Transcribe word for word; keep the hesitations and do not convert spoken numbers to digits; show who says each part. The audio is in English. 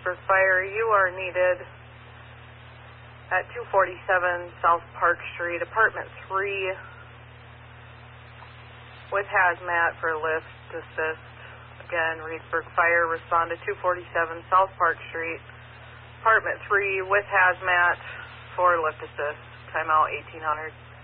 Speaker 1: Reedsburg Fire, you are needed at two forty-seven South Park Street, Apartment three, with hazmat for lift assist. Again, Reedsburg Fire, respond to two forty-seven South Park Street, Apartment three, with hazmat for lift assist. Timeout eighteen hundred.